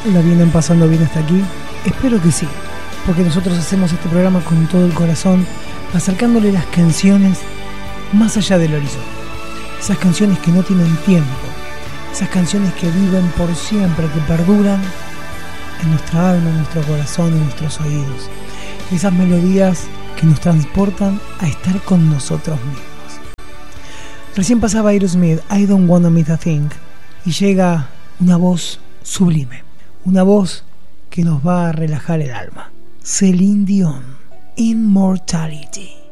¿La vienen pasando bien hasta aquí? Espero que sí, porque nosotros hacemos este programa con todo el corazón, acercándole las canciones más allá del horizonte. Esas canciones que no tienen tiempo, esas canciones que viven por siempre, que perduran en nuestra alma, en nuestro corazón, en nuestros oídos. Esas melodías que nos transportan a estar con nosotros mismos. Recién pasaba Aerosmith, I Don't Wanna Miss a Thing, y llega una voz sublime, una voz que nos va a relajar el alma. Celine Dion, Immortality.